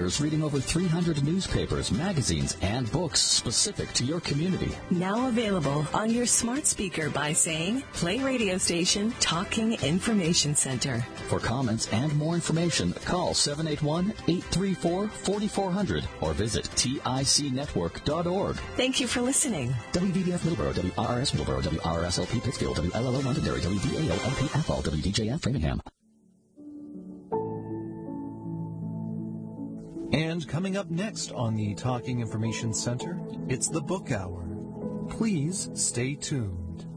volunteers reading over 300 newspapers, magazines, and books specific to your community. Now available on your smart speaker by saying, play radio station Talking Information Center. For comments and more information, call 781-834-4400 or visit ticnetwork.org. Thank you for listening. WVBF Middleborough, WRRS Middleborough, WRSLP Pittsfield, WLLO Londonderry, WDAO-LP Athol, WDJF Framingham. And coming up next on the Talking Information Center, it's the Book Hour. Please stay tuned.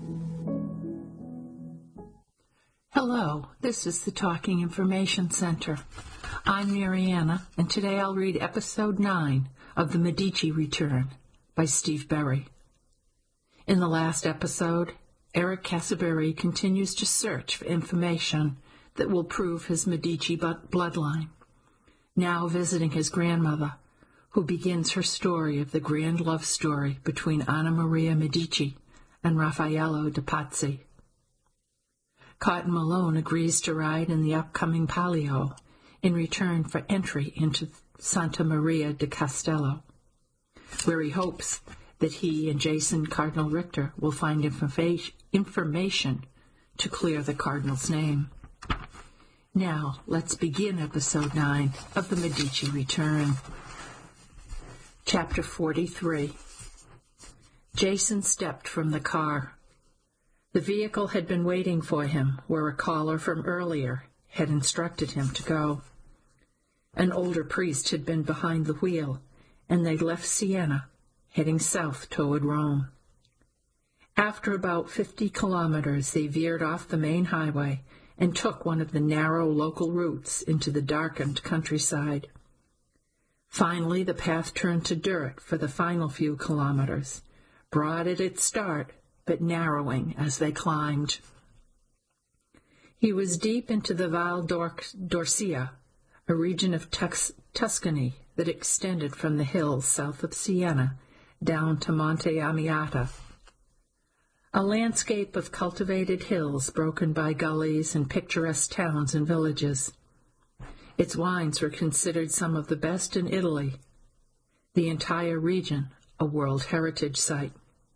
Hello, this is the Talking Information Center. I'm Mariana, and today I'll read Episode 9 of The Medici Return by Steve Berry. In the last episode, Eric Casaberry continues to search for information that will prove his Medici bloodline. Now visiting his grandmother, who begins her story of the grand love story between Anna Maria Medici and Raffaello de Pazzi. Cotton Malone agrees to ride in the upcoming Palio in return for entry into Santa Maria de Castello, where he hopes that he and Jason Cardinal Richter will find information to clear the Cardinal's name. Now, let's begin Episode 9 of The Medici Return. Chapter 43. Jason stepped from the car. The vehicle had been waiting for him where a caller from earlier had instructed him to go. An older priest had been behind the wheel, and they left Siena, heading south toward Rome. After about 50 kilometers, they veered off the main highway and took one of the narrow local routes into the darkened countryside. Finally, the path turned to dirt for the final few kilometers, broad at its start, but narrowing as they climbed. He was deep into the Val d'Orcia, a region of Tuscany that extended from the hills south of Siena down to Monte Amiata, a landscape of cultivated hills broken by gullies and picturesque towns and villages. Its wines were considered some of the best in Italy, the entire region a World Heritage Site.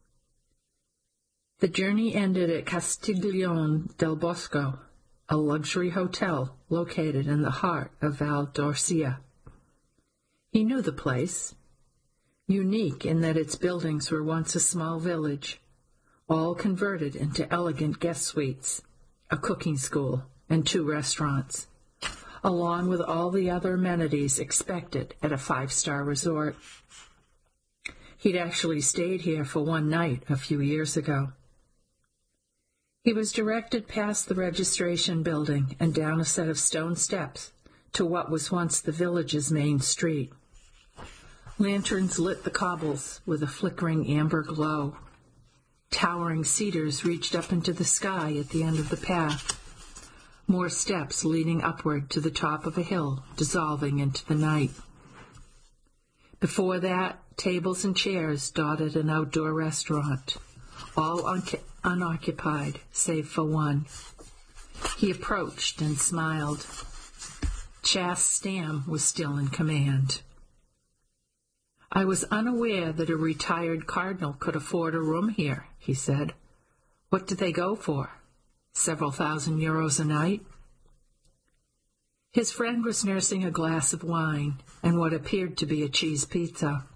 The journey ended at Castiglione del Bosco, a luxury hotel located in the heart of Val d'Orcia. He knew the place, unique in that its buildings were once a small village, all converted into elegant guest suites, a cooking school, and 2 restaurants, along with all the other amenities expected at a 5-star resort. He'd actually stayed here for one night a few years ago. He was directed past the registration building and down a set of stone steps to what was once the village's main street. Lanterns lit the cobbles with a flickering amber glow. Towering cedars reached up into the sky at the end of the path. More steps leading upward to the top of a hill, dissolving into the night. Before that, tables and chairs dotted an outdoor restaurant, all unoccupied, save for one. He approached and smiled. Chas Stam was still in command. "I was unaware that a retired cardinal could afford a room here," he said. "What do they go for? Several thousand euros a night?" His friend was nursing a glass of wine and what appeared to be a cheese pizza.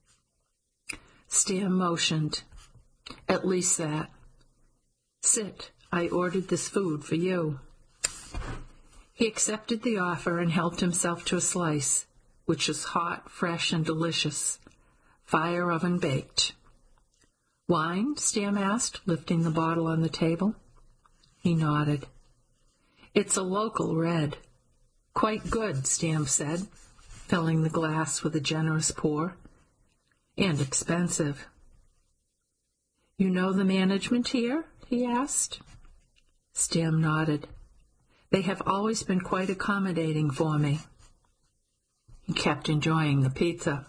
Stam motioned. "At least that. Sit, I ordered this food for you." He accepted the offer and helped himself to a slice, which was hot, fresh, and delicious, fire oven baked. "Wine?" Stam asked, lifting the bottle on the table. He nodded. "It's a local red." "Quite good," Stam said, filling the glass with a generous pour. "And expensive." "You know the management here?" he asked. Stam nodded. "They have always been quite accommodating for me." He kept enjoying the pizza.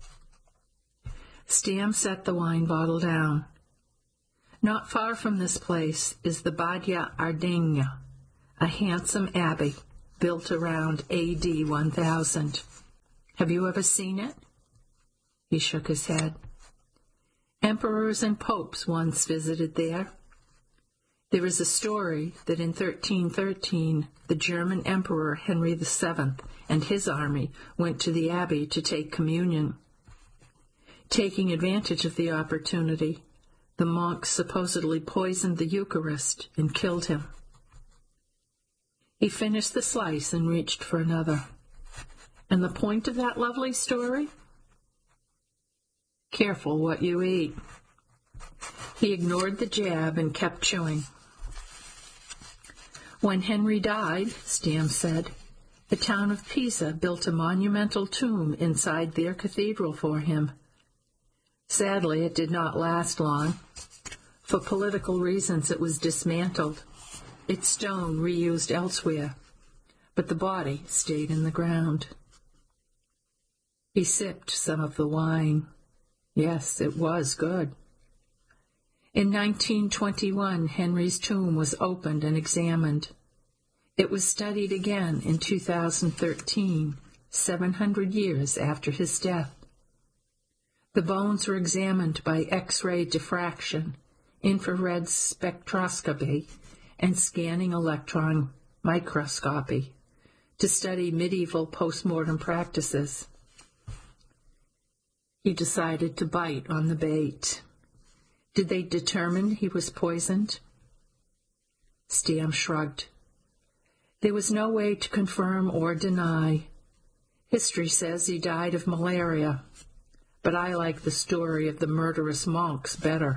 Stam set the wine bottle down. "Not far from this place is the Badia Ardegna, a handsome abbey built around AD 1000. Have you ever seen it? He shook his head. Emperors and popes once visited there. There is a story that in 1313, the German Emperor Henry VII and his army went to the abbey to take communion. Taking advantage of the opportunity, the monks supposedly poisoned the Eucharist and killed him. He finished the slice and reached for another. And the point of that lovely story? Careful what you eat. He ignored the jab and kept chewing. When Henry died, Stam said, the town of Pisa built a monumental tomb inside their cathedral for him. Sadly, it did not last long. For political reasons, it was dismantled, its stone reused elsewhere, but the body stayed in the ground. He sipped some of the wine. Yes, it was good. In 1921, Henry's tomb was opened and examined. It was studied again in 2013, 700 years after his death. The bones were examined by X-ray diffraction, infrared spectroscopy, and scanning electron microscopy to study medieval postmortem practices. He decided to bite on the bait. Did they determine he was poisoned? Stam shrugged. There was no way to confirm or deny. History says he died of malaria, but I like the story of the murderous monks better.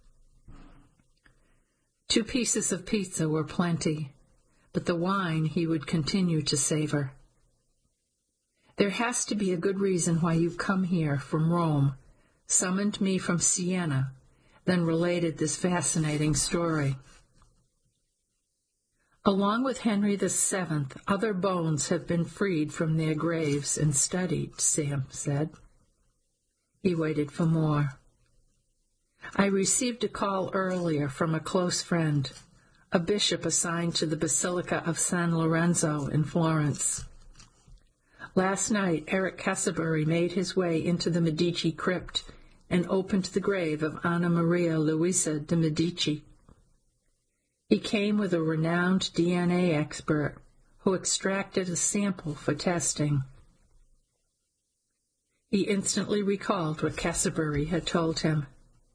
2 pieces of pizza were plenty, but the wine he would continue to savor. There has to be a good reason why you've come here from Rome, summoned me from Siena, then related this fascinating story. Along with Henry VII, other bones have been freed from their graves and studied, Sam said. He waited for more. I received a call earlier from a close friend, a bishop assigned to the Basilica of San Lorenzo in Florence. Last night, Eric Casabury made his way into the Medici crypt and opened the grave of Anna Maria Luisa de' Medici. He came with a renowned DNA expert who extracted a sample for testing. He instantly recalled what Casabury had told him.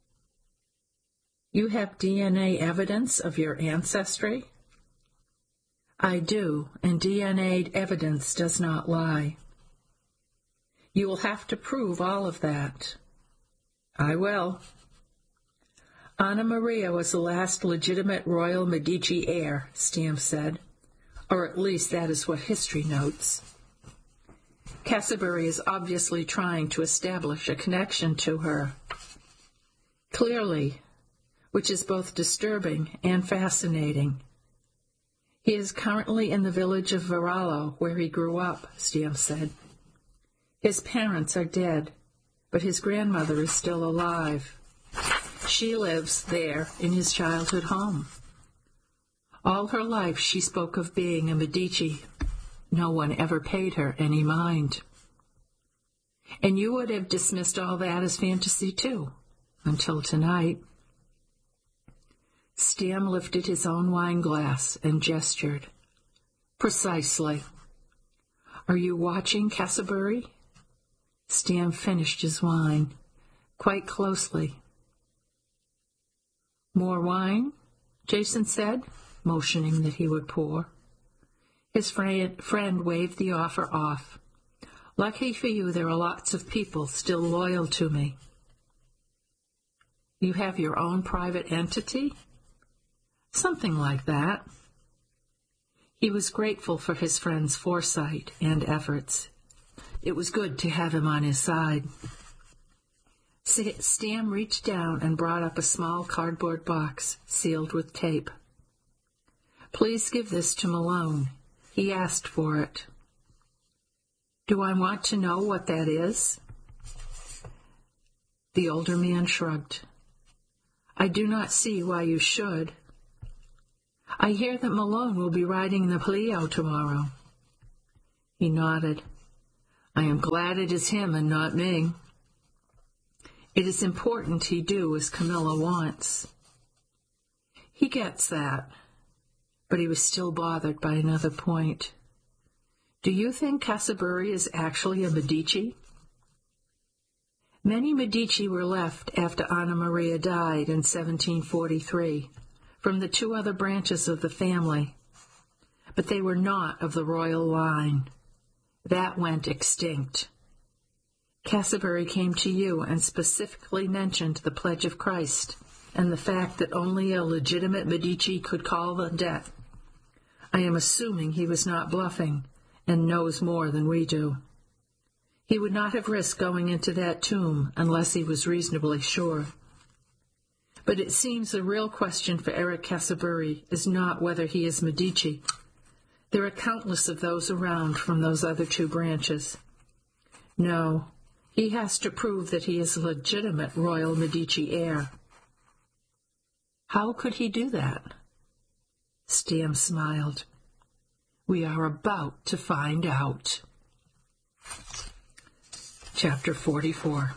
You have DNA evidence of your ancestry? I do, and DNA evidence does not lie. You will have to prove all of that. I will. Anna Maria was the last legitimate royal Medici heir, Stam said, or at least that is what history notes. Casabury is obviously trying to establish a connection to her. Clearly, which is both disturbing and fascinating. He is currently in the village of Varallo, where he grew up, Stam said. His parents are dead, but his grandmother is still alive. She lives there in his childhood home. All her life she spoke of being a Medici. No one ever paid her any mind. And you would have dismissed all that as fantasy, too, until tonight. Stam lifted his own wine glass and gestured. Precisely. Are you watching, Casabury? Stam finished his wine, quite closely. More wine? Jason said, motioning that he would pour. His friend waved the offer off. Lucky for you, there are lots of people still loyal to me. You have your own private entity? Something like that. He was grateful for his friend's foresight and efforts. It was good to have him on his side. Stam reached down and brought up a small cardboard box sealed with tape. Please give this to Malone. He asked for it. Do I want to know what that is? The older man shrugged. I do not see why you should. I hear that Malone will be riding the Pleo tomorrow. He nodded. I am glad it is him and not me. It is important he do as Camilla wants. He gets that, but he was still bothered by another point. Do you think Casabury is actually a Medici? Many Medici were left after Anna Maria died in 1743 from the two other branches of the family, but they were not of the royal line. That went extinct. Casabury came to you and specifically mentioned the Pledge of Christ and the fact that only a legitimate Medici could call the debt. I am assuming he was not bluffing and knows more than we do. He would not have risked going into that tomb unless he was reasonably sure. But it seems the real question for Eric Casabury is not whether he is Medici. There are countless of those around from those other two branches. No, he has to prove that he is a legitimate royal Medici heir. How could he do that? Stam smiled. We are about to find out. Chapter 44.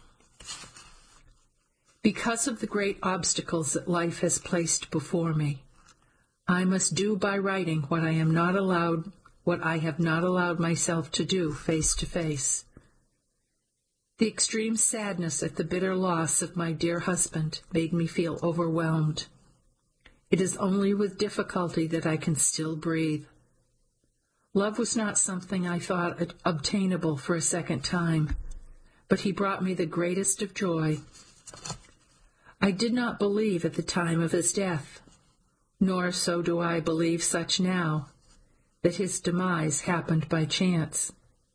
Because of the great obstacles that life has placed before me, I must do by writing what I have not allowed myself to do face to face. The extreme sadness at the bitter loss of my dear husband made me feel overwhelmed. It is only with difficulty that I can still breathe. Love was not something I thought obtainable for a second time, but he brought me the greatest of joy. I did not believe at the time of his death, nor so do I believe such now, that his demise happened by chance.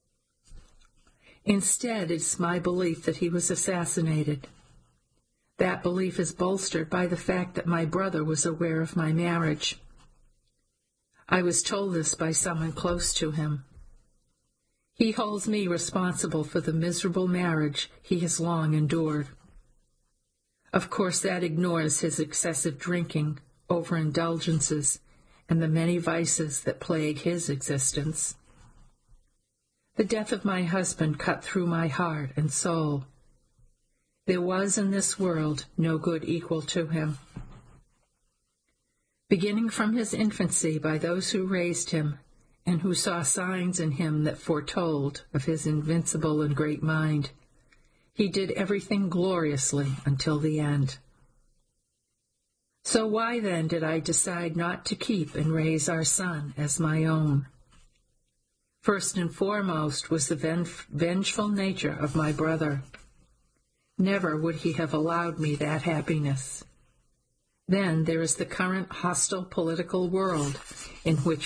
Instead, it's my belief that he was assassinated. That belief is bolstered by the fact that my brother was aware of my marriage. I was told this by someone close to him. He holds me responsible for the miserable marriage he has long endured. Of course, that ignores his excessive drinking, overindulgences, and the many vices that plague his existence. The death of my husband cut through my heart and soul. There was in this world no good equal to him. Beginning from his infancy by those who raised him and who saw signs in him that foretold of his invincible and great mind, he did everything gloriously until the end. So why then did I decide not to keep and raise our son as my own? First and foremost was the vengeful nature of my brother. Never would he have allowed me that happiness. Then there is the current hostile political world in which